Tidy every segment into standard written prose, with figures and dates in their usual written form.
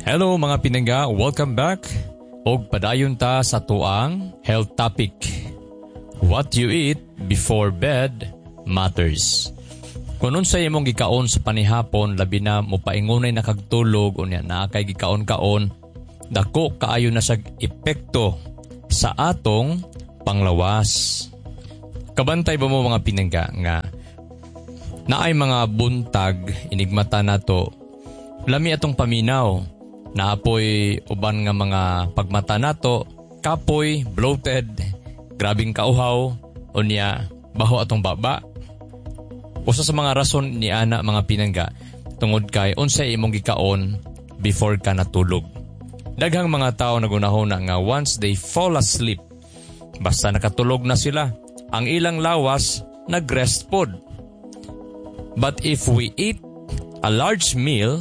Hello mga pinangga, welcome back. Og padayon ta sa tuang health topic. What you eat before bed matters. Kung sa imong gikaon sa panihapon, labi na mo paingunay nakagtulog o niya na kay gikaon-kaon, dako kaayo na sa epekto sa atong panglawas. Kabantay ba mo mga pinangga nga naay mga buntag inigmata nato, lami atong paminaw. Naapoy uban nga mga pagmata nato, kapoy, bloated, grabing kauhaw, o niya baho atong baba. Usa sa mga rason ni ana mga pinangga, tungod kay unsay imong gikaon before ka natulog. Daghang mga tao nagunahuna nga once they fall asleep, basta nakatulog na sila, ang ilang lawas nag-rest pod. But if we eat a large meal,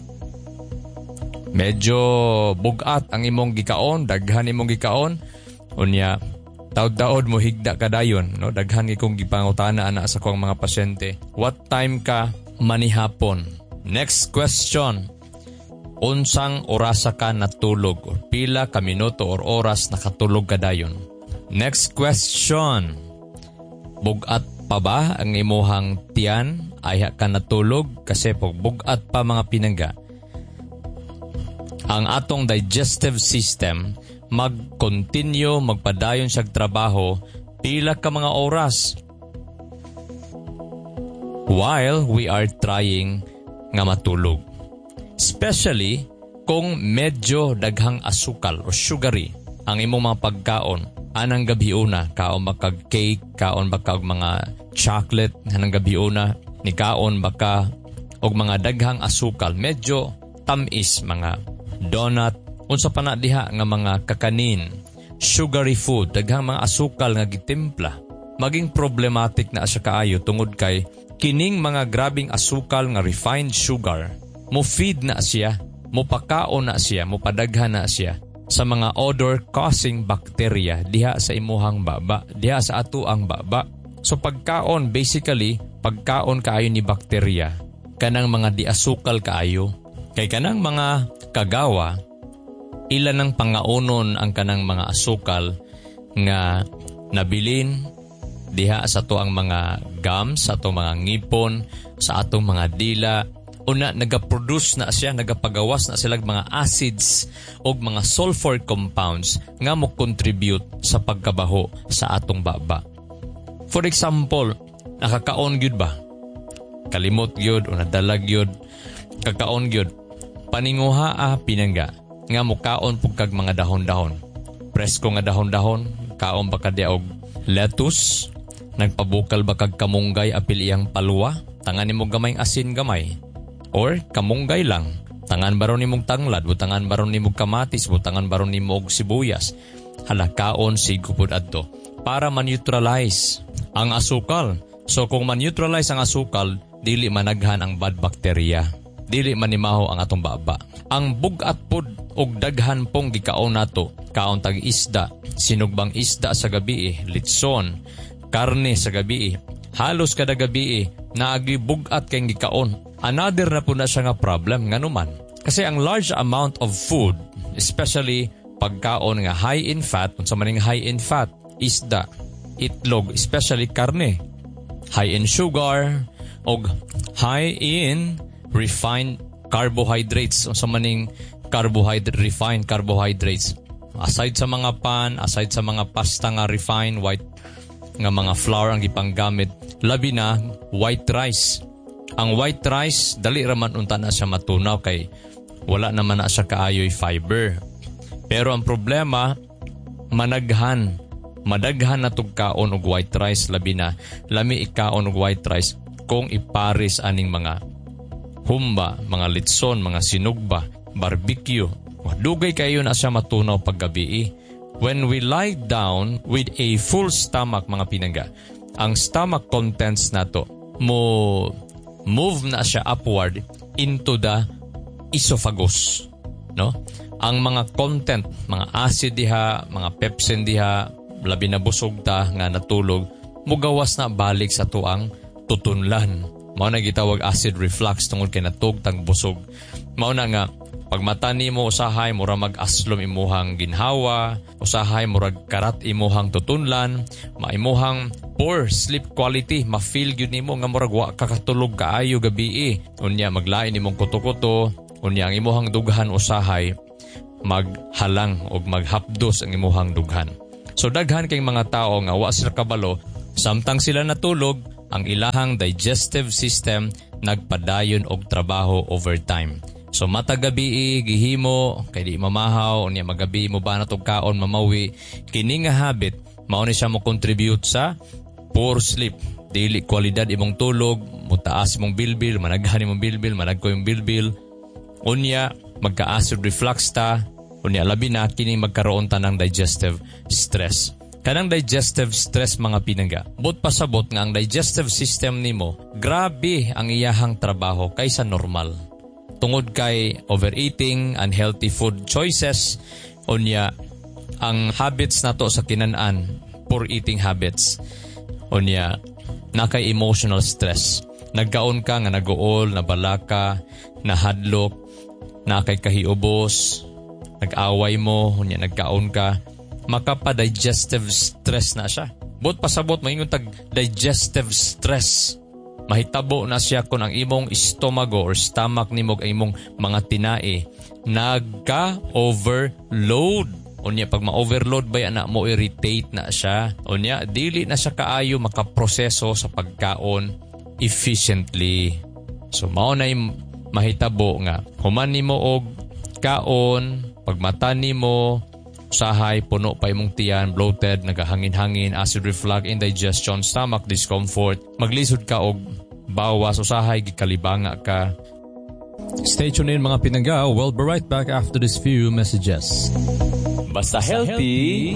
medyo bugat ang imong gikaon, daghan imong gikaon, unya taud-taud mo higda kadayon, no? Daghan ikong gipangutana ana sa kong mga pasyente. What time ka manihapon? Next question. Unsang orasa ka natulog or pila ka minuto or oras nakatulog kadayon? Next question. Bugat pa ba ang imuhang tiyan ay ka natulog? Kasi pag bugat pa mga pinangga, ang atong digestive system mag-continue, magpadayon siyang trabaho pila ka mga oras while we are trying nga matulog. Especially kung medyo daghang asukal o sugary ang imong mga pagkaon. Anang gabiuna, kaon baka cake, kaon baka og mga chocolate, anang gabiuna, ni kaon baka og mga daghang asukal, medyo tamis, mga donut, unsa pa na diha nga mga kakanin, sugary food, daghang mga asukal nga gitimpla, maging problematic na siya kaayo tungod kay kining mga grabing asukal nga refined sugar, mo feed na siya, mo pakaon na siya, mo padaghan na siya sa mga odor-causing bacteria diha sa imuhang baba, diha sa atuang baba. So pagkaon, basically, pagkaon kaayo ni bacteria, kanang mga diasukal kaayo, kay kanang mga kagawa, ilan ng pangaunon ang kanang mga asukal nga nabilin diha sa to ang mga gums, sa to mga ngipon, sa atong mga dila. Una, nagaproduce na siya, nagapagawas na sila mga acids o mga sulfur compounds nga mo contribute sa pagkabaho sa atong baba. For example, nakakaon gyud ba? Kalimot gyud o nadalag gyud, kakaon gyud. Paninguha pinangga nga mukaon pug kag mga dahon-dahon. Presko nga dahon-dahon, kaon ba kadya og lettuce, nagpabukal ba kag kamunggay apil iyang palwa, tangan nimo gamayng asin gamay. Or kamunggay lang, tangan baron nimong tanglad, butangan baron nimong kamatis, butangan baron nimo og sibuyas. Halakaon sigupod adto para ma-neutralize ang asukal. So kung ma-neutralize ang asukal, dili managhan ang bad bacteria. Dili manimaho ang atong baba. Ang bugat pod og daghan pong gikaon nato, kaon tag isda, sinugbang isda sa gabi, litson, karne sa gabi, halos kada gabi naagi bugat kay gikaon. Another na po na siya nga problem nganuman. Kasi ang large amount of food, especially pagkaon nga high in fat, unsa maning high in fat, isda, itlog, especially karne, high in sugar, og high in refined carbohydrates, unsa maning refined carbohydrates. Aside sa mga pan, aside sa mga pasta nga refined, white nga mga flour ang gipanggamit, labi na white rice. Ang white rice, dali raman unta na siya matunaw kay wala naman na siya kaayoy fiber. Pero ang problema, madaghan na tugkaon og white rice, labi na lami ikaon og white rice kung iparis aning mga humba, mga litson, mga sinugba, barbecue. Dugay kayo na siya matunaw paggabi. When we lie down with a full stomach, mga pinangga, ang stomach contents nato mo move na siya upward into the esophagus, no? Ang mga content, mga acid diha, mga pepsin diha, labi na busog ta nga natulog, mugawas na balik sa tuang tutunlan. Mao na gitawag acid reflux tungod kay natugtang busog. Mao na nga Pag mata nimo usahay mura mag-aslom imuhang ginhawa, usahay murag karat imuhang tutunlan, maimuhang poor sleep quality, ma-feel gyud nimo nga murag wa ka katulog kaayo gabi. Unya maglain imong kuto-kuto, unya ang imuhang dughan usahay maghalang o maghapdos ang imuhang dughan. So daghan kay mga tao nga wa sila kabalo, samtang sila natulog, ang ilahang digestive system nagpadayon og trabaho overtime. So matagabi gihimo kay di mamahaw unya magabi mo ba natog kaon mamawi, kini nga habit mao ni siya mo contribute sa poor sleep, dili kwalidad imong tulog, mutaas imong bilbil, managhan imong bilbil, managko imong bilbil, unya magka-acid reflux ta, unya labi na kini magkaroon ta ng digestive stress. Kanang digestive stress mga pinangga, but pasabot nga ang digestive system nimo grabe ang iyahang trabaho kaysa normal. Tungod kay overeating, unhealthy food choices, unya ang habits nato sa kinanan, poor eating habits, unya nakay emotional stress. Nagkaon ka nga naguol, nabalaka, nahadlok, nakay kahiubos, nag-away mo, unya nagkaon ka, makapa-digestive stress na siya. But pasabot maingon tag digestive stress. Mahitabo na siya kung ang imong istomago or stomach nimo ang imong mga tinae nagka-overload. Unya pag ma-overload ba na mo irritate na siya. Unya dili na siya kaayo makaproseso sa pagkaon efficiently. So mao na mahitabo nga human nimo og kaon, pagmata nimo usahay, puno pa imong tiyan, bloated, nagahangin-hangin, acid reflux, indigestion, stomach discomfort, maglisod ka og bawas, usahay, gikalibanga ka. Stay tuned in mga pinangga. We'll be right back after this few messages. Basta healthy,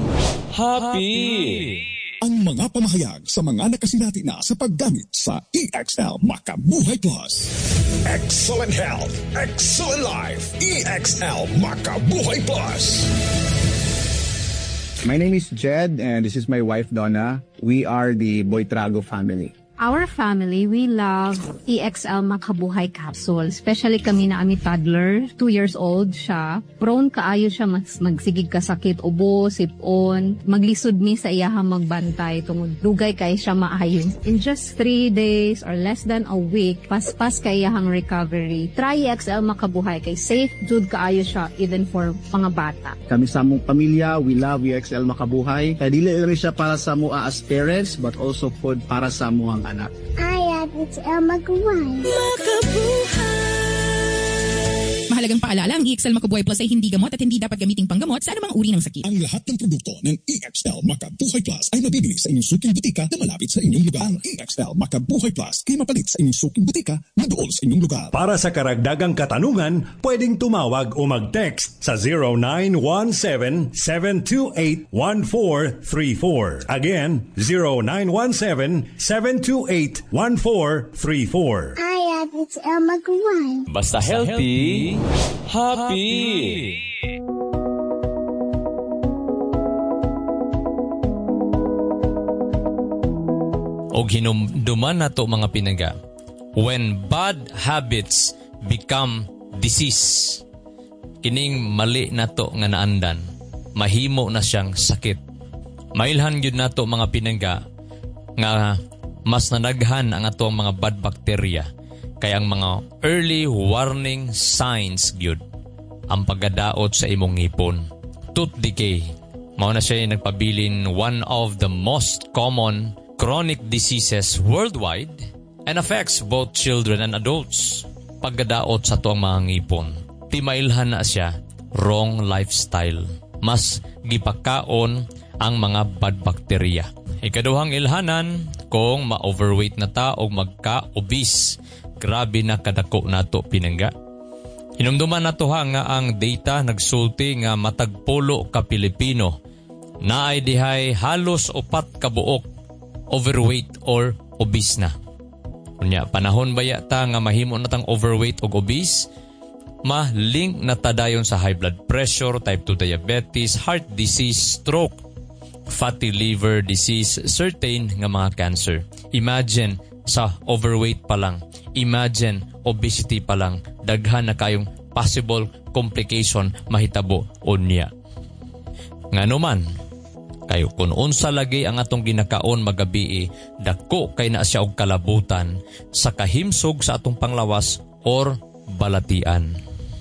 happy! Ang mga pamahayag sa mga nakasinati na sa paggamit sa EXL Makabuhay Plus. Excellent health, excellent life. EXL Makabuhay Plus. My name is Jed and this is my wife Donna. We are the Boitrago family. Our family, we love EXL Makabuhay Capsule. Especially kami na ami toddler, 2 years old siya. Prone kaayo siya magsigig kasakit, ubo, sipon. Maglisod mi sa iyahang magbantay. Tungod dugay kay siya maayo. In just 3 days or less than a week, paspas kay iyahang recovery. Try EXL Makabuhay kay safe jud kaayo siya even for mga bata. Kami sa among pamilya, we love EXL Makabuhay. Kaya dili rin siya para sa mua as parents but also food para sa amuang anak. EXL Makabuhay. Mahalagang paalala, ang EXL Makabuhay Plus ay hindi gamot at hindi dapat gamiting panggamot sa anumang uri ng sakit. Ang lahat ng produkto ng EXL Makabuhay Plus ay mabibili sa inyong suking butika na malapit sa inyong lugar. Ang EXL Makabuhay Plus ay mapalit sa inyong suking butika na doon sa inyong lugar. Para sa karagdagang katanungan, pwedeng tumawag o mag-text sa 0917-728-1434. Again, 0917-728-1434. EXL Makabuhay. Basta healthy, happy! Og hinumduman na to mga pinangga. When bad habits become disease, kining mali na to nga naandan, mahimo na siyang sakit. Mailhan yun na to mga pinangga nga mas nanaghan ang atong mga bad bacteria. Kaya ang mga early warning signs gyud ang pagadaot sa imong ngipon. Tooth decay. Mao na siya nagpabilin one of the most common chronic diseases worldwide and affects both children and adults. Pagadaot sa tuang mga ngipon. Timailhan na siya wrong lifestyle. Mas gipakaon ang mga bad bacteria. Ikaduhang ilhanan kung ma-overweight na ta o magka-obese. Grabe na kadako nato pinangga. Hinumduman nato nga ang data nagsulti nga matagpulo ka Pilipino na ay dihay halos 4 ka buok overweight or obese na. Kunya panahon ba yata nga mahimo na tang overweight o obese? Ma-link na tadayon sa high blood pressure, type 2 diabetes, heart disease, stroke, fatty liver disease, certain nga mga cancer. Imagine sa overweight pa lang. Imagine, obesity pa lang, daghan na kayong possible complication mahitabo unya. Nganuman, kayo kung unsa lagi ang atong ginakaon magabi, dako kay na siya og kalabutan sa kahimsog sa atong panglawas or balatian.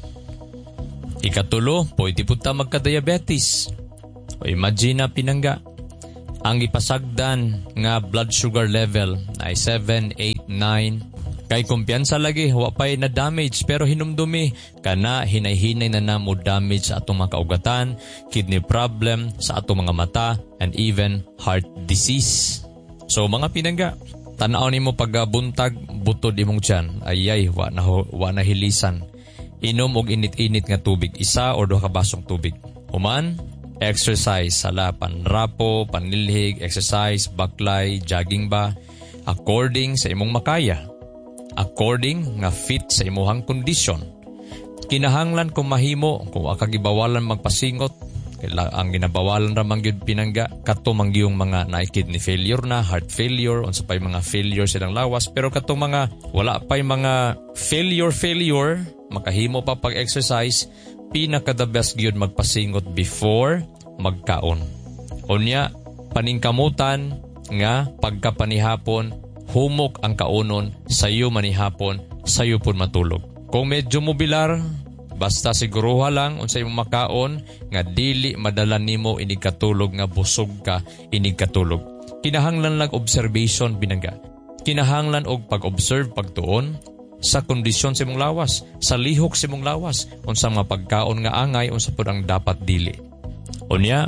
Ikatulo, pwede po ta magka-diabetes. O imagine na pinangga, ang ipasagdan nga blood sugar level ay 7, 8, 9. Kay kumpiyansa lagi, wapay na damage pero hinumdumi kana hinay-hinay na namo damage sa atong mga kaugatan, kidney problem sa atong mga mata, and even heart disease. So mga pinangga, tanaw nimo pagbuntag butod imong tiyan, ayay wa na hilisan. Inom og init-init nga tubig, 1 o 2 ka basong tubig. Human, exercise, sala panrapo, panlilhig, exercise, baklay, jogging ba, according sa imong makaya. According nga fit sa imuhang kondisyon. Kinahanglan kung mahimo, kung akagibawalan magpasingot, ang ginabawalan ramang yun pinangga, kato mangyong mga na kidney failure na, heart failure, unsa pa'y mga failure silang lawas, pero kato mga, wala pa'y mga failure, makahimo pa pag-exercise, pinaka-the best yun magpasingot before magkaon. Unya, paningkamutan nga pagkapanihapon, humok ang kaunon, sayo manihapon, sayo pun matulog. Kung medyo mobilar, basta siguruha lang unsay imong makaon nga dili madala nimo inig katulog nga busog ka inig katulog. Kinahanglan lang observation binangga. Kinahanglan og pag-observe pagtuon sa kondisyon sa imong lawas, sa lihok sa imong lawas, unsa mga pagkaon nga angay, unsa pud ang dapat dili. Unya,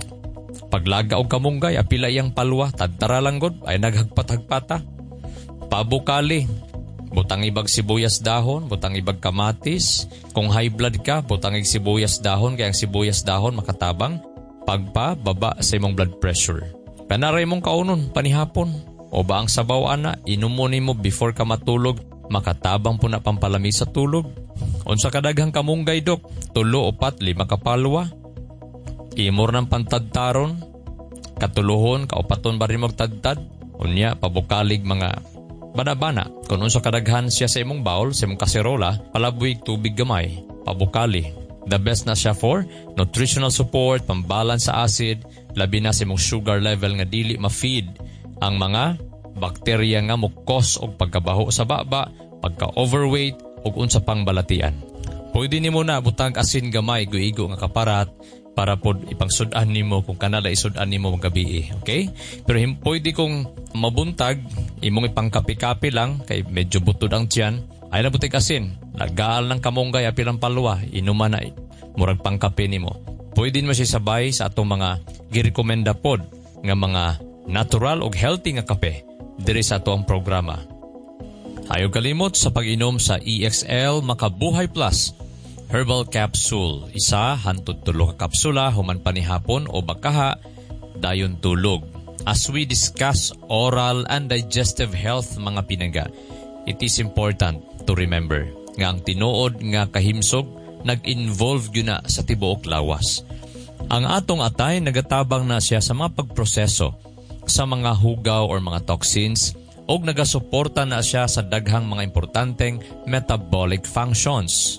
paglaga og kamunggay, apila iyang palwa, tadtara lang gud ay naghagpat-hagpata. Pabukali, butang ibag sibuyas dahon, butang ibag kamatis. Kung high blood ka, butang ig sibuyas dahon, kaya ang sibuyas dahon makatabang pagpababa sa imong blood pressure. Kanaray mong kaunon, panihapon. O ba ang sabaw ana, inumun mo before ka matulog, makatabang po na pampalami sa tulog. Unsa kadaghang kamunggay dok, 3 o 4, 5 kapalwa. Imor ng pantadtaron, katuluhon, kaupaton ba rin magtadtad. Unya, pabukalig mga bana-bana. Kung unsa kadaghan siya sa imong bowl, sa imong kaserola, palabuig tubig gamay, pabukali. The best na siya for nutritional support, pambalance sa acid, labi na sa imong sugar level nga dili ma-feed ang mga bakterya nga mukos og pagkabaho sa baba, pagka-overweight ug unsa pang balatian. Pwede nimo na butang asin gamay guigo nga kaparat para pod ipangsud-an nimo kung kanala isud-an nimo magabi, okay? Pero pwede kung mabuntag, imong ipangkapi-kapi lang kay medyo butod ang tiyan, ay nabutig asin, nagaal ng kamunggay apilang palwa, inuman na murag pangkapi nimo. Pwede mo siya sabay sa atong mga girekomenda pod nga mga natural ug healthy nga kape diri sa atong programa. Ayaw kalimot sa pag-inom sa EXL Makabuhay Plus Herbal Capsule. 1 hangtod 3 ka kapsula human panihapon o bakaha dayon tulog. As we discuss oral and digestive health mga pinangga, it is important to remember nga ang tinuod nga kahimsog nag-involve yun na sa tibuok lawas. Ang atong atay nagatabang na siya sa mga pagproseso sa mga hugaw or mga toxins o nagasuporta na siya sa daghang mga importanteng metabolic functions.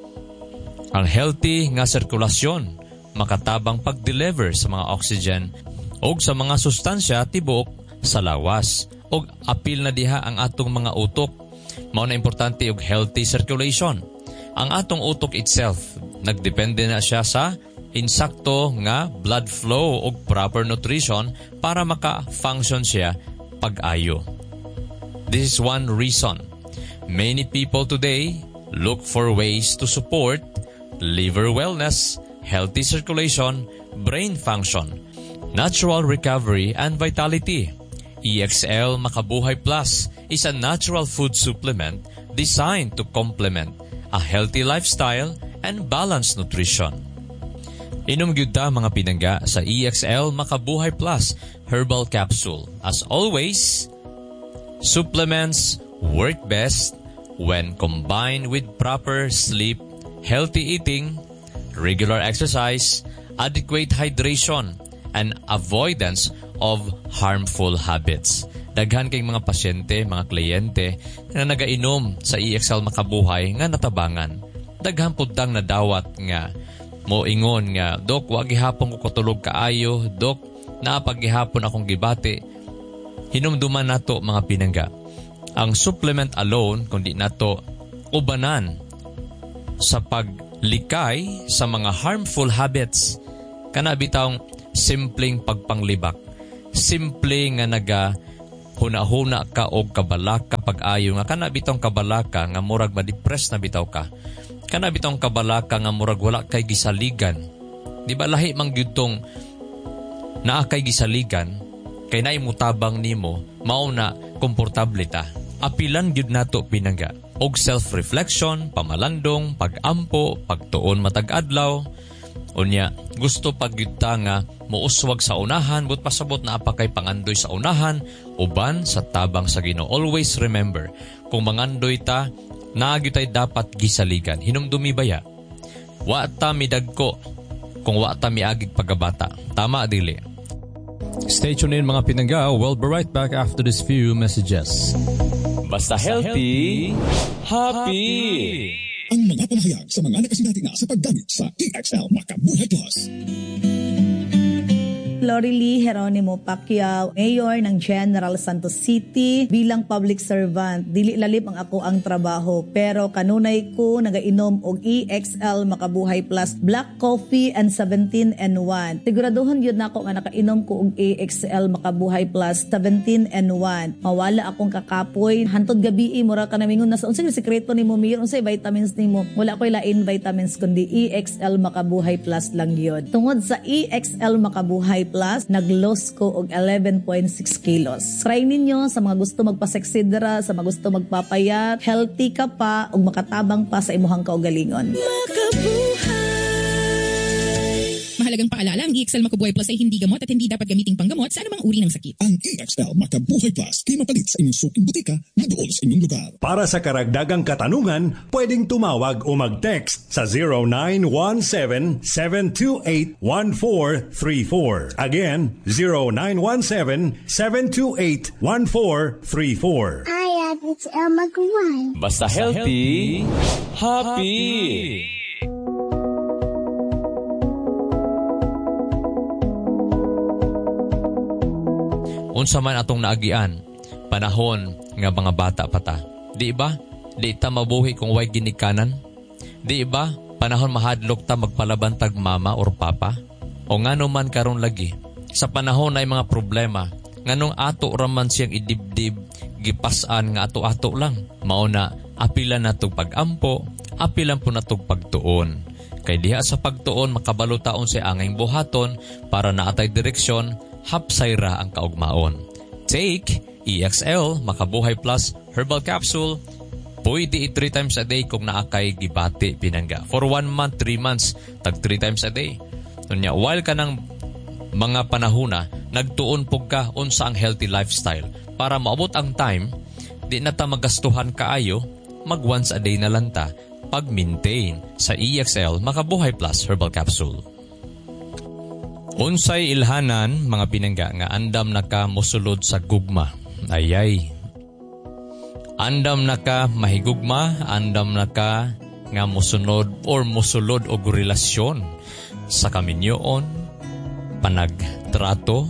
Ang healthy nga sirkulasyon makatabang pag-deliver sa mga oxygen o sa mga sustansya tibuok sa lawas o apil na diha ang atong mga utok. Mao na importante og healthy circulation. Ang atong utok itself nagdepende na siya sa insakto nga blood flow o proper nutrition para maka-function siya pag-ayo. This is one reason many people today look for ways to support liver wellness, healthy circulation, brain function, natural recovery, and vitality. EXL Makabuhay Plus is a natural food supplement designed to complement a healthy lifestyle and balanced nutrition. Inom gyud ta mga pinangga sa EXL Makabuhay Plus Herbal Capsule. As always, supplements work best when combined with proper sleep, healthy eating, regular exercise, adequate hydration, and avoidance of harmful habits. Daghan kayong mga pasyente, mga kliyente na nagainom sa EXL Makabuhay nga natabangan. daghan pud tang nadawat nga mo ingon nga, Dok, wa gihapon ko katulog kaayo, Dok, naapagihapon akong gibati. Hinumduman nato mga pinangga. Ang supplement alone, kundi nato ubanan sa paglikay sa mga harmful habits, kana bitawng simpleng pagpanglibak. Simple nga naga huna-huna ka o kabalaka pag-ayo nga kana bitong kabalaka nga murag ma-depress na bitaw ka. Kana bitong kabalaka nga murag wala kay gisaligan. Di ba lahi mang gyudtong naa kay gisaligan kay naay mutabang nimo mao na komportable ta. Apilan gyud nato pinangga og self-reflection, pamalandong, pag-ampo, pagtuon matag adlaw. Unya, gusto pagyud ta nga muuswag sa unahan but pasabot na apakay pangandoy sa unahan uban sa tabang sa Ginoo. Always remember, kung mangandoy ta, naagyo tay dapat gisaligan. Hinumdumi baya. Wa ta midagko kung wa ta miagig pagabata. Tama dili. Stay tuned in mga pinangga. We'll be right back after these few messages. Basta healthy, happy. Ang mga pamahayag sa mga nakasinati na sa paggamit sa EXL Makabuhay Plus. Lorely Geronimo Pacquiao, Mayor ng General Santos City. Bilang public servant, dili lalim ang ako ang trabaho, pero kanunay ko nagainom og EXL Makabuhay Plus Black Coffee and 17-in-1. Siguraduhon yun na ako nga nakainom ko og EXL Makabuhay Plus 17-in-1. Mawala akong kakapoy. Hantod gabi, mura ka namingon na sa unsay sikreto nimo, Mayor, unsay vitamins nimo. Wala ko'y lain vitamins kundi EXL Makabuhay Plus lang yun. Tungod sa EXL Makabuhay Plus, nag-loss ko og 11.6 kilos. Try ninyo sa mga gusto magpaseksidra, sa mga gusto magpapayat, healthy ka pa ug makatabang pa sa imuhang kaugalingon. Mahalagang paalala, ang EXL Makabuhay Plus ay hindi gamot at hindi dapat gamiting panggamot sa anumang uri ng sakit. Ang EXL Makabuhay Plus ay mapalit sa inyong suking butika na doon sa inyong lugar. Para sa karagdagang katanungan, pwedeng tumawag o mag-text sa 0917-728-1434. Again, 0917-728-1434. I have EXL Makabuhay. Basta healthy, happy. Unsa man atong naagian, panahon nga mga bata pa ta. Di ba? Di ta mabuhi kung way ginikanan. Di ba? Panahon mahadlok ta magpalabantag mama or papa. O ngano man karon lagi, sa panahon ay mga problema, nganong ato raman siyang idibdib, gipasan nga ato-ato lang. Mao na, apilan natong pag-ampo, apilan po natong pagtuon. Kay diha sa pagtuon, makabalutaon sa angay buhaton para naatay direksyon, hapsayra ang kaugmaon. Take EXL Makabuhay Plus Herbal Capsule. Pwede 3 times a day kung naakay gibati pinangga. For 1 month, 3 months, tag 3 times a day. Nunya, while ka ng mga panahuna, nagtuon po ka unsa ang healthy lifestyle. Para maabot ang time, di na ta magastuhan kaayo, mag once a day na lang ta pag-maintain sa EXL Makabuhay Plus Herbal Capsule. Unsay ilhanan, mga pinangga, nga andam na ka mosulod sa gugma. Ayay. Andam na ka mahigugma, andam na ka nga mosunod or mosulod og relasyon sa kaminyoon, panagtrato.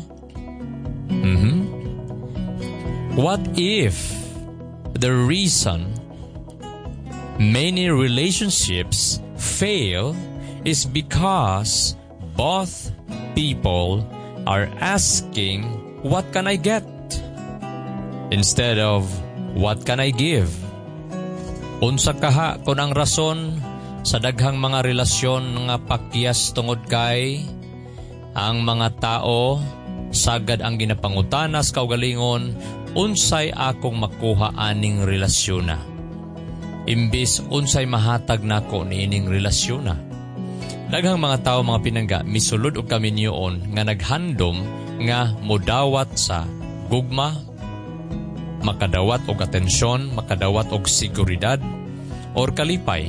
What if the reason many relationships fail is because both people are asking, what can I get? Instead of, what can I give? Unsa kaha kung ang rason sa daghang mga relasyon nga pakyas tungod kay ang mga tao sagad ang ginapangutanas kaugalingon, unsay akong makuha aning relasyon na? Imbis unsay mahatag nako niining relasyon na? Daghang mga tao, mga pinangga, misulod og kaminyoon nga naghandom nga modawat sa gugma, makadawat og atensyon, makadawat og seguridad or kalipay.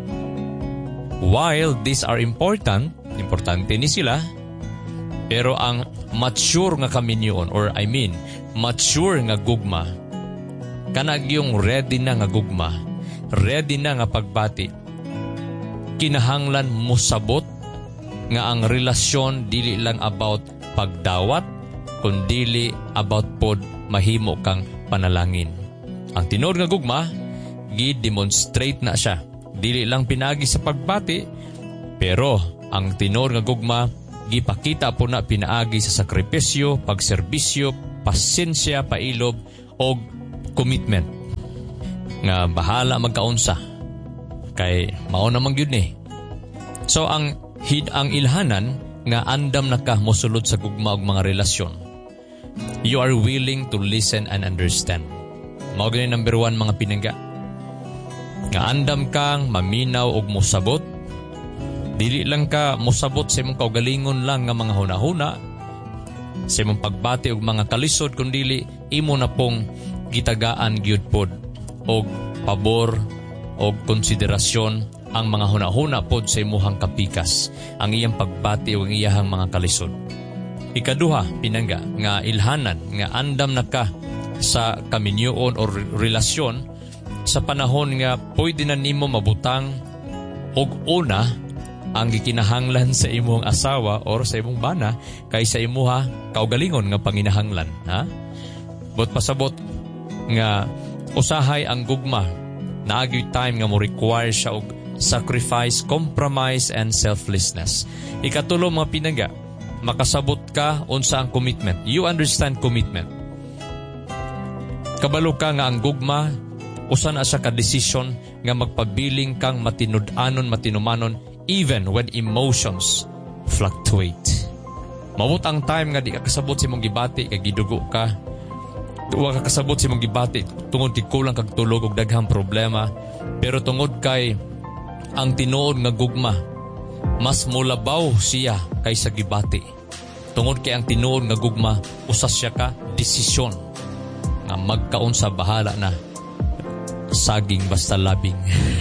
While these are important, importante ni sila, pero ang mature nga kaminyoon or mature nga gugma, kanag yung ready na nga gugma, ready na nga pagbati, kinahanglan musabot nga ang relasyon dili lang about pagdawat, kundili about pod mahimo kang panalangin. Ang tinuod nga gugma, gi-demonstrate na siya. Dili lang pinagi sa pagbati, pero ang tinuod nga gugma, gipakita po na pinaagi sa sakripisyo, pagserbisyo, pasensya, pailob, o commitment. Nga bahala magkaunsa. Kay mao namang yun eh. So ang ilhanan nga andam na ka mosulod sa gugma og mga relasyon. You are willing to listen and understand. Mao gani number 1 mga pinangga. Nga andam kang maminaw og mosabot. Dili lang ka mosabot sa imong kaugalingon lang nga mga hunahuna, sa imong pagbati og mga kalisod, kundili imo na pong gitagaan gyud pod og pabor og konsiderasyon ang mga hunahuna pod sa imuhang kapikas, ang iyang pagbati o ang iyahang mga kalisod. Ikaduha, pinangga, nga ilhanan, nga andam na ka sa kaminyoon o relasyon sa panahon nga pwede na nimo mabutang og una ang gikinahanglan sa imong asawa or sa imong bana kaysa imuha kaugalingon nga panginahanglan. Ha? But pasabot nga usahay ang gugma, naagyoy time nga mo require siya og sacrifice, compromise, and selflessness. Ikatulo mga pinangga, makasabot ka unsa ang commitment. You understand commitment. Kabalo ka nga ang gugma, usa na siya ka decision nga magpabiling kang matinud-anon, matinumanon, even when emotions fluctuate. Mabot ang time nga di ka kasabot sa imong gibati, kay gidugo ka. Wa ka kasabot sa imong gibati, tungod kay kulang kag tulog og daghang problema. Pero tungod kay ang tinuod nga gugma, mas mulabaw siya kaysa gibati. Tungod kay ang tinuod nga gugma, usas siya ka desisyon nga magkaon sa bahala na. Saging basta labing.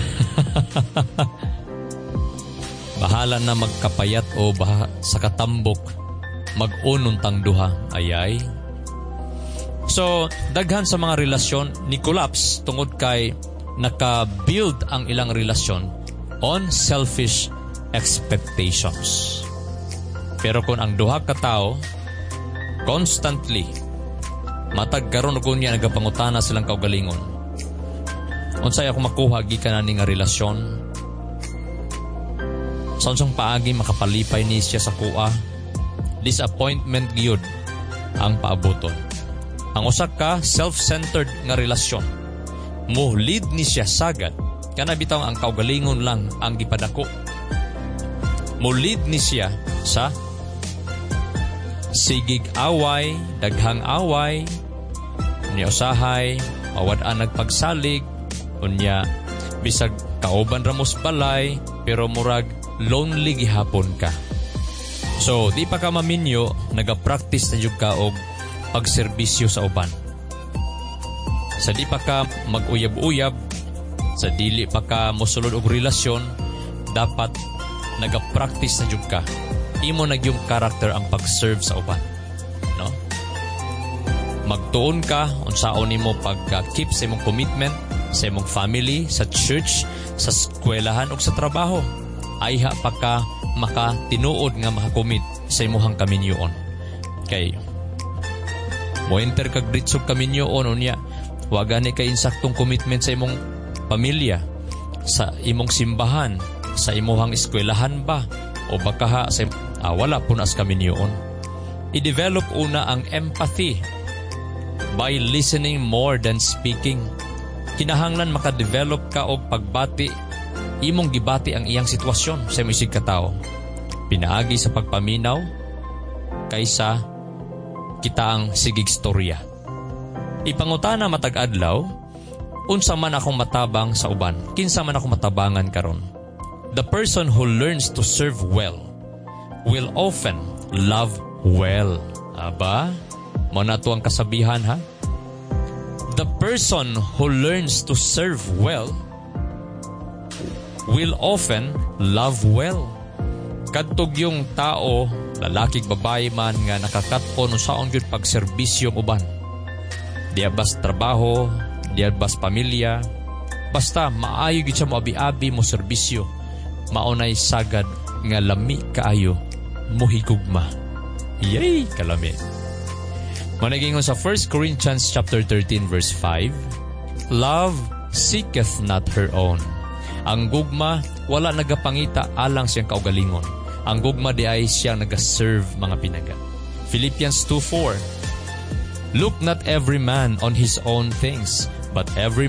Bahala na magkapayat o sa katambok, mag-unon tang duha. Ayay. So, daghan sa mga relasyon ni collapse tungod kay naka-build ang ilang relasyon on selfish expectations. Pero kung ang duha ka tao constantly matag karon og unya nagapangutana silang kaugalingon, unsay ako makuha gikan ani nga relasyon? Sa unsang paagi makapalipay ni siya sa kuha? Disappointment gyud ang paaboton. Ang usa ka self-centered nga relasyon, mo lead ni siya sagad kana bitaw ang kaugalingon lang ang gipadako. Mo lead ni siya sa sigig away, daghang away, ni usahay mawad-an nagpagsalig, unya bisag kauban ramos balay pero murag lonely gihapon ka. So di pa ka maminyo, nagapractice na jud ka og pagserbisyo sa uban. Sa di pa ka mag-uyab-uyab, sa dili pa ka mosulod og relasyon, dapat nagapractice na jud ka. Imo na yung character ang pag-serve sa uban. No? Magtuon ka unsaon nimo pag-keep sa imong commitment sa imong family, sa church, sa eskwelahan ug sa trabaho. Ayha pa ka makatinuod nga makakomit sa imuhang kaminyoon. Kay mo enter kag britsog kaminyoon unya, wa gani kay insaktong commitment sa imong pamilya, sa imong simbahan, sa imuhang eskwelahan ba o baka sa wala po na as kaminyoon. I-develop una ang empathy by listening more than speaking. Kinahanglan maka-develop ka og pagbati, imong gibati ang iyang sitwasyon sa imong isig katao. Pinaagi sa pagpaminaw kaysa kita ang sigig storya. Ipangutana matag adlaw, unsa man akong matabang sa uban, kinsa man akong matabangan karon. The person who learns to serve well will often love well. Aba, mo na to ang kasabihan ha? The person who learns to serve well will often love well. Kadtog yung tao, lalaki babae man nga nakakaton usaon gyud pagserbisyo uban. Diya bas trabaho, diya bas pamilya, basta maayo gyud siya mo abi-abi mo serbisyo. maunay sagad nga lami kaayo mohigugma. Yay, kalami. Managingon sa 1 Corinthians chapter 13 verse 5, love seeketh not her own. Ang gugma wala nagapangita alang siyang kaugalingon. Ang gugma di ay siyang nagaserve mga pinaga. Philippians 2:4, look not every man on his own things, but every